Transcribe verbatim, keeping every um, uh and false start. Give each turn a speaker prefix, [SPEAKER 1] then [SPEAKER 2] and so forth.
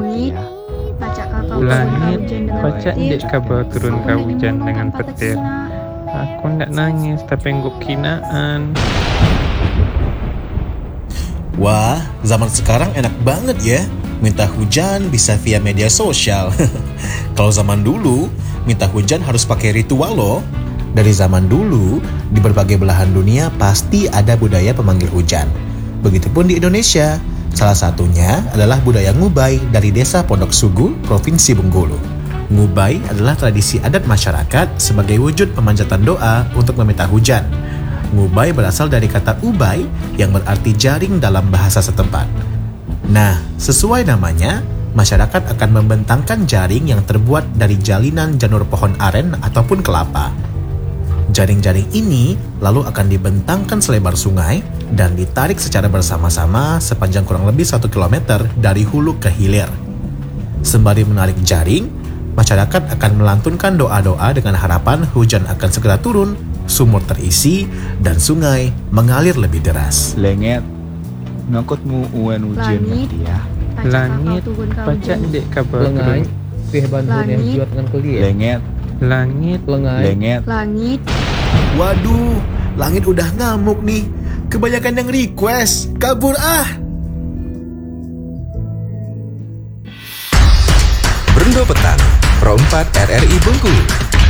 [SPEAKER 1] Langit, baca kakak
[SPEAKER 2] Langit,
[SPEAKER 1] hujan dengan
[SPEAKER 2] baca
[SPEAKER 1] petir.
[SPEAKER 2] dek kabar turun
[SPEAKER 1] Aku
[SPEAKER 2] kau
[SPEAKER 1] nggak
[SPEAKER 2] hujan
[SPEAKER 1] nengok
[SPEAKER 2] dengan
[SPEAKER 1] tempat
[SPEAKER 2] petir.
[SPEAKER 1] kesina.
[SPEAKER 2] Aku ndak nangis tapi enggak kinaan.
[SPEAKER 3] Wah, zaman sekarang enak banget ya. Minta hujan bisa via media sosial. Kalau zaman dulu, minta hujan harus pakai ritual loh. Dari zaman dulu, di berbagai belahan dunia pasti ada budaya pemanggil hujan. Begitupun di Indonesia. Salah satunya adalah budaya ngubai dari desa Pondok Sugu, Provinsi Bengkulu. Ngubai adalah tradisi adat masyarakat sebagai wujud pemanjatan doa untuk meminta hujan. Ngubai berasal dari kata ubai yang berarti jaring dalam bahasa setempat. Nah, sesuai namanya, masyarakat akan membentangkan jaring yang terbuat dari jalinan janur pohon aren ataupun kelapa. Jaring-jaring ini lalu akan dibentangkan selebar sungai dan ditarik secara bersama-sama sepanjang kurang lebih satu kilometer dari hulu ke hilir. Sembari menarik jaring, masyarakat akan melantunkan doa-doa dengan harapan hujan akan segera turun, sumur terisi, dan sungai mengalir lebih deras.
[SPEAKER 4] Lenget, ngakutmu uan ujian
[SPEAKER 1] Langit,
[SPEAKER 4] dia.
[SPEAKER 1] baca
[SPEAKER 2] Langit,
[SPEAKER 1] kakak turun kau
[SPEAKER 2] baca
[SPEAKER 1] hujan.
[SPEAKER 2] dek kabar
[SPEAKER 5] Lengai,
[SPEAKER 2] turun.
[SPEAKER 5] pih bantuan yang
[SPEAKER 1] Langit.
[SPEAKER 5] juat dengan kuliah.
[SPEAKER 4] Lenget,
[SPEAKER 2] Langit,
[SPEAKER 5] Lengai,
[SPEAKER 4] lenget.
[SPEAKER 1] Langit,
[SPEAKER 3] Waduh, langit udah ngamuk nih. Kebanyakan yang request, kabur ah.
[SPEAKER 6] Berendo Petang, Pro empat R R I Bengkulu.